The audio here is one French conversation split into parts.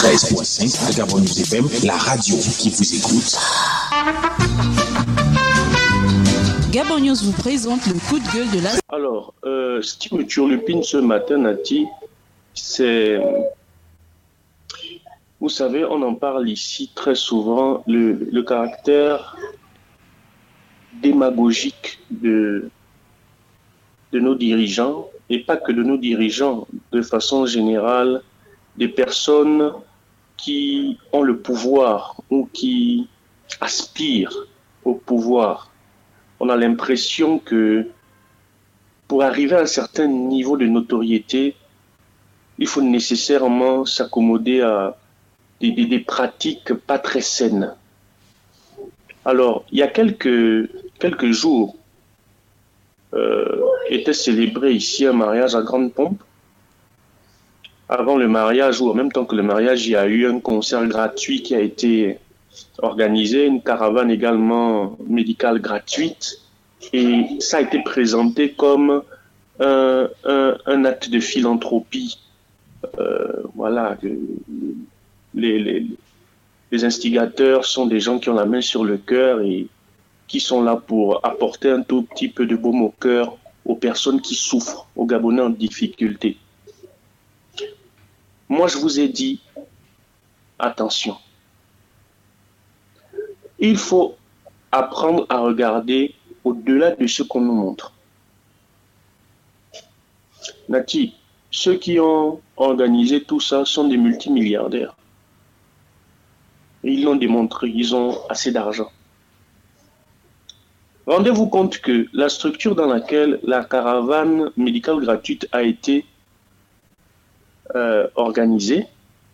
93.5 à Gabon News FM, la radio qui vous écoute. Gabon News vous présente le coup de gueule de la... Alors, ce qui me turlupine ce matin, Nati, c'est... Vous savez, on en parle ici très souvent, le caractère démagogique de nos dirigeants, et pas que de nos dirigeants, de façon générale, des personnes qui ont le pouvoir ou qui aspirent au pouvoir. On a l'impression que pour arriver à un certain niveau de notoriété, il faut nécessairement s'accommoder à des pratiques pas très saines. Alors, il y a quelques jours, était célébré ici un mariage à grande pompe. Avant le mariage, ou en même temps que le mariage, il y a eu un concert gratuit qui a été organisé, une caravane également médicale gratuite, et ça a été présenté comme un acte de philanthropie. Voilà, les instigateurs sont des gens qui ont la main sur le cœur et qui sont là pour apporter un tout petit peu de baume au cœur aux personnes qui souffrent, aux Gabonais en difficulté. Moi, je vous ai dit, attention. Il faut apprendre à regarder au-delà de ce qu'on nous montre. Nati, ceux qui ont organisé tout ça sont des multimilliardaires. Et ils l'ont démontré, ils ont assez d'argent. Rendez-vous compte que la structure dans laquelle la caravane médicale gratuite a été organisée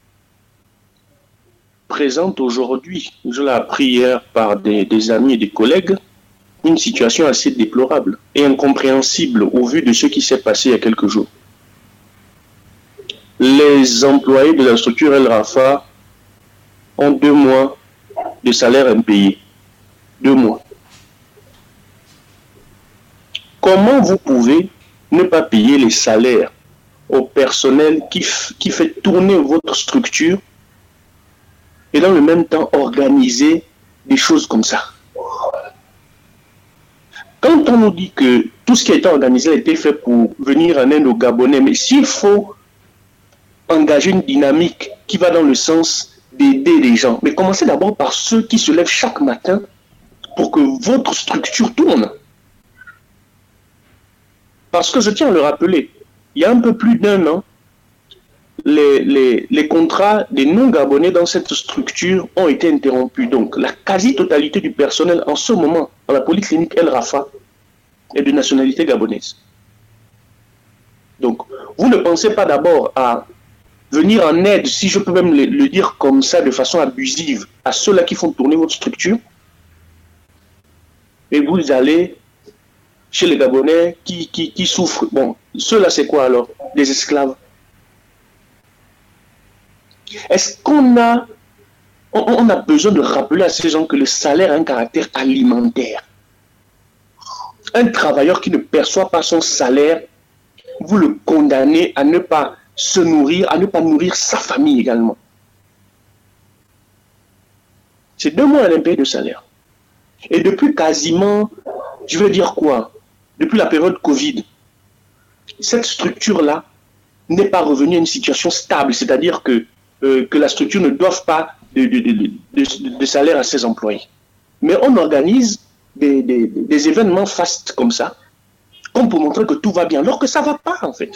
présente aujourd'hui, je l'ai appris hier par des amis et des collègues, une situation assez déplorable et incompréhensible au vu de ce qui s'est passé il y a quelques jours. Les employés de la structure El Rafa ont 2 mois de salaire impayé. 2 mois. Comment vous pouvez ne pas payer les salaires au personnel qui fait tourner votre structure et dans le même temps organiser des choses comme ça? Quand on nous dit que tout ce qui a été organisé a été fait pour venir en aide aux Gabonais, mais s'il faut engager une dynamique qui va dans le sens d'aider les gens, mais commencez d'abord par ceux qui se lèvent chaque matin pour que votre structure tourne. Parce que je tiens à le rappeler, il y a un peu plus d'1 an, les contrats des non-gabonais dans cette structure ont été interrompus. Donc, la quasi-totalité du personnel en ce moment, dans la polyclinique El Rafa, est de nationalité gabonaise. Donc, vous ne pensez pas d'abord à venir en aide, si je peux même le dire comme ça, de façon abusive, à ceux-là qui font tourner votre structure, et vous allez chez les Gabonais qui souffrent. Bon, ceux-là, c'est quoi alors? Des esclaves. Est-ce qu'on a besoin de rappeler à ces gens que le salaire a un caractère alimentaire? Un travailleur qui ne perçoit pas son salaire, vous le condamnez à ne pas se nourrir, à ne pas nourrir sa famille également. C'est 2 mois à l'impayé de salaire. Et depuis quasiment, je veux dire quoi? Depuis la période Covid, cette structure-là n'est pas revenue à une situation stable, c'est-à-dire que la structure ne doive pas de salaire à ses employés. Mais on organise des événements fastes comme ça, comme pour montrer que tout va bien, alors que ça ne va pas en fait.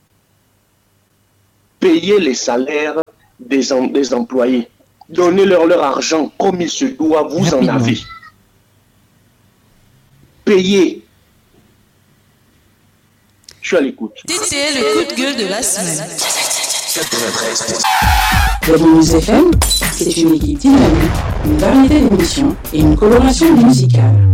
Payez les salaires des employés, donnez-leur leur argent comme il se doit, vous en avez. Payez. Je suis à l'écoute. C'était le coup de gueule de la semaine. 93. Gabon News FM, c'est une équipe dynamique, une variété d'émissions et une coloration musicale.